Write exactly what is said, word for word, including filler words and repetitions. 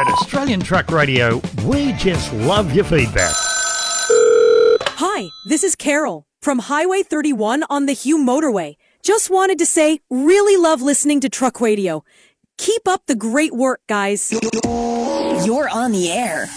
Australian Truck Radio, we just love your feedback. Hi, this is Carol from Highway thirty-one on the Hume Motorway. Just wanted to say, really love listening to Truck Radio. Keep up the great work, guys. You're on the air.